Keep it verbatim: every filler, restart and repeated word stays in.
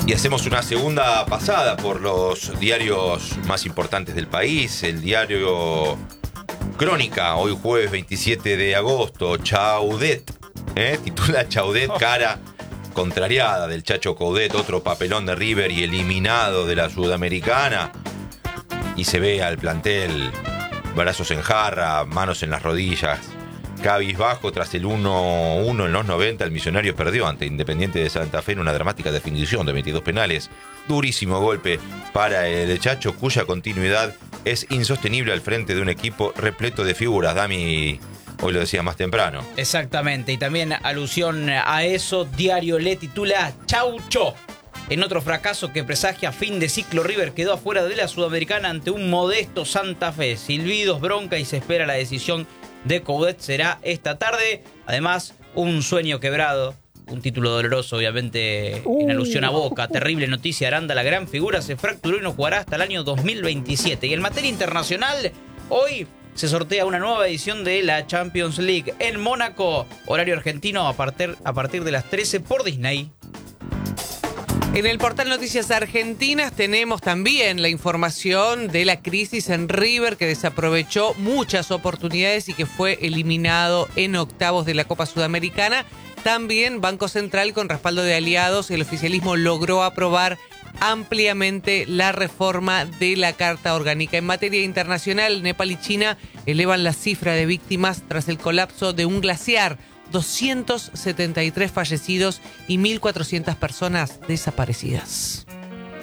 Y hacemos una segunda pasada por los diarios más importantes del país. El diario Crónica, hoy jueves veintisiete de agosto, Chaudet, ¿eh? titula Chaudet, cara contrariada del Chacho Coudet, otro papelón de River y eliminado de la Sudamericana. Y se ve al plantel, brazos en jarra, manos en las rodillas, cabizbajo tras el uno uno en los noventa. El Millonario perdió ante Independiente de Santa Fe en una dramática definición de veintidós penales. Durísimo golpe para el Chacho, cuya continuidad es insostenible al frente de un equipo repleto de figuras. Dami hoy lo decía más temprano. Exactamente, y también alusión a eso, Diario Le titula Chaucho. En otro fracaso que presagia fin de ciclo, River quedó afuera de la Sudamericana ante un modesto Santa Fe. Silbidos, bronca y se espera la decisión de Coudet será esta tarde. Además, un sueño quebrado, un título doloroso, obviamente, en alusión a Boca. Terrible noticia, Aranda, la gran figura, se fracturó y no jugará hasta el año dos mil veintisiete. Y en materia internacional, hoy se sortea una nueva edición de la Champions League en Mónaco, horario argentino a partir, a partir de las trece por Disney. En el portal Noticias Argentinas tenemos también la información de la crisis en River, que desaprovechó muchas oportunidades y que fue eliminado en octavos de la Copa Sudamericana. También Banco Central, con respaldo de aliados, el oficialismo logró aprobar ampliamente la reforma de la Carta Orgánica. En materia internacional, Nepal y China elevan la cifra de víctimas tras el colapso de un glaciar. doscientos setenta y tres fallecidos y mil cuatrocientas personas desaparecidas.